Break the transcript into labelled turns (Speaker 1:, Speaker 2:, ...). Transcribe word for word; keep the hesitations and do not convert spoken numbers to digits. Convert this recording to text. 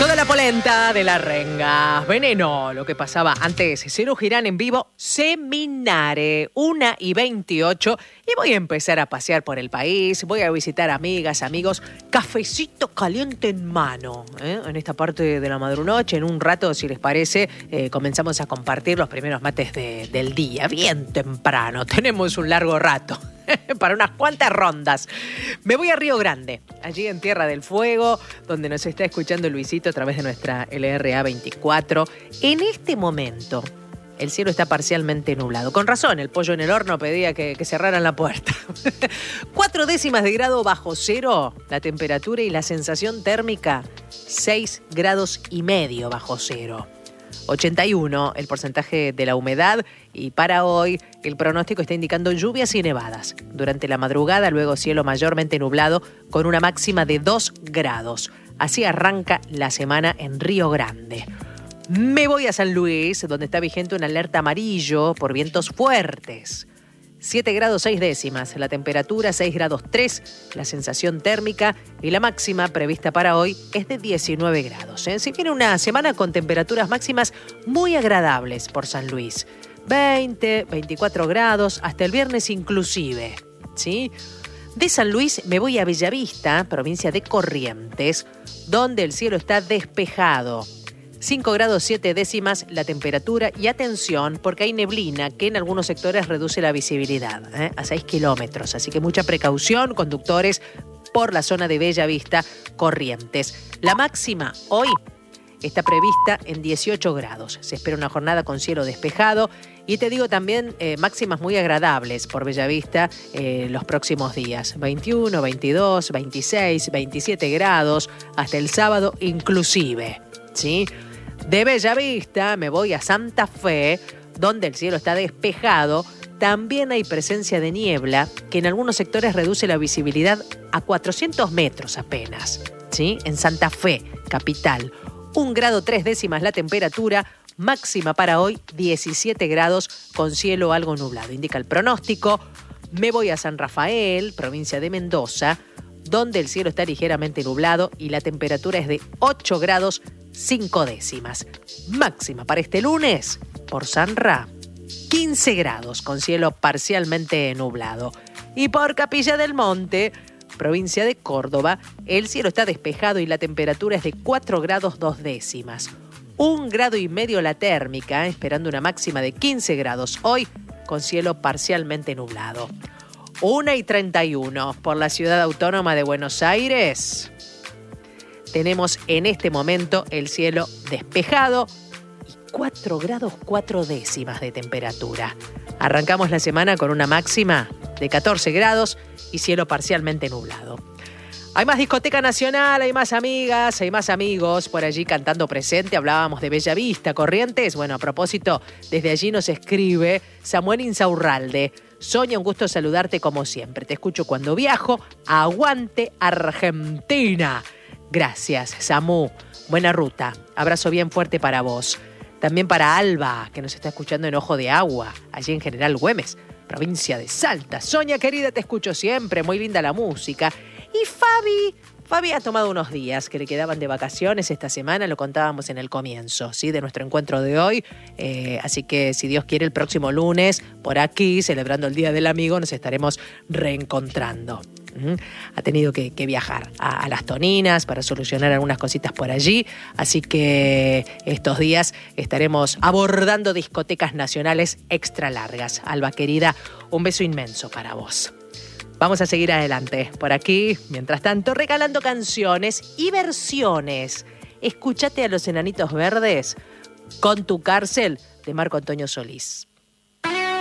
Speaker 1: Toda la polenta de la renga. Veneno, lo que pasaba antes. Cero Girán en vivo, Seminare, una y veintiocho. Y voy a empezar a pasear por el país. Voy a visitar amigas, amigos. Cafecito caliente en mano. ¿eh? En esta parte de la madrunoche, en un rato, si les parece, eh, comenzamos a compartir los primeros mates de, del día. Bien temprano. Tenemos un largo rato. Para unas cuantas rondas. Me voy a Río Grande, allí en Tierra del Fuego, donde nos está escuchando Luisito a través de nuestra L R A veinticuatro. En este momento, el cielo está parcialmente nublado. Con razón, el pollo en el horno pedía que, que cerraran la puerta. Cuatro décimas de grado bajo cero, la temperatura y la sensación térmica, seis grados y medio bajo cero. ochenta y uno el porcentaje de la humedad y para hoy el pronóstico está indicando lluvias y nevadas. Durante la madrugada, luego cielo mayormente nublado con una máxima de dos grados. Así arranca la semana en Río Grande. Me voy a San Luis, donde está vigente una alerta amarillo por vientos fuertes. siete grados seis décimas, la temperatura seis grados tres, la sensación térmica y la máxima prevista para hoy es de diecinueve grados. ¿eh? Si viene una semana con temperaturas máximas muy agradables por San Luis. veinte, veinticuatro grados, hasta el viernes inclusive. ¿sí? De San Luis me voy a Bellavista, provincia de Corrientes, donde el cielo está despejado. cinco grados siete décimas la temperatura y atención porque hay neblina que en algunos sectores reduce la visibilidad ¿eh? a seis kilómetros. Así que mucha precaución, conductores, por la zona de Bellavista, Corrientes. La máxima hoy está prevista en dieciocho grados. Se espera una jornada con cielo despejado y te digo también eh, máximas muy agradables por Bellavista eh, los próximos días. veintiuno, veintidós, veintiséis, veintisiete grados hasta el sábado inclusive. ¿sí? De Bellavista me voy a Santa Fe, donde el cielo está despejado. También hay presencia de niebla, que en algunos sectores reduce la visibilidad a cuatrocientos metros apenas. ¿sí? En Santa Fe, capital. un grado tres décimas la temperatura, máxima para hoy diecisiete grados con cielo algo nublado. Indica el pronóstico. Me voy a San Rafael, provincia de Mendoza, donde el cielo está ligeramente nublado y la temperatura es de ocho grados cinco décimas. Máxima para este lunes, por San Ra, quince grados con cielo parcialmente nublado. Y por Capilla del Monte, provincia de Córdoba, el cielo está despejado y la temperatura es de cuatro grados dos décimas. Un grado y medio la térmica, esperando una máxima de quince grados hoy, con cielo parcialmente nublado. una y treinta y uno por la ciudad autónoma de Buenos Aires. Tenemos en este momento el cielo despejado y cuatro grados cuatro décimas de temperatura. Arrancamos la semana con una máxima de catorce grados y cielo parcialmente nublado. Hay más discoteca nacional, hay más amigas, hay más amigos por allí cantando presente. Hablábamos de Bellavista, Corrientes. Bueno, a propósito, desde allí nos escribe Samuel Insaurralde. Sonia, un gusto saludarte como siempre. Te escucho cuando viajo. Aguante Argentina. Gracias, Samu. Buena ruta. Abrazo bien fuerte para vos. También para Alba, que nos está escuchando en Ojo de Agua, allí en General Güemes, provincia de Salta. Sonia, querida, te escucho siempre. Muy linda la música. Y Fabi, Fabi ha tomado unos días que le quedaban de vacaciones esta semana, lo contábamos en el comienzo, ¿sí? De nuestro encuentro de hoy. Eh, así que, si Dios quiere, el próximo lunes, por aquí, celebrando el Día del Amigo, nos estaremos reencontrando. ¿Mm? Ha tenido que, que viajar a, a Las Toninas para solucionar algunas cositas por allí. Así que estos días estaremos abordando discotecas nacionales extra largas. Alba, querida, un beso inmenso para vos. Vamos a seguir adelante por aquí, mientras tanto, regalando canciones y versiones. Escúchate a los Enanitos Verdes con Tu Cárcel de Marco Antonio Solís.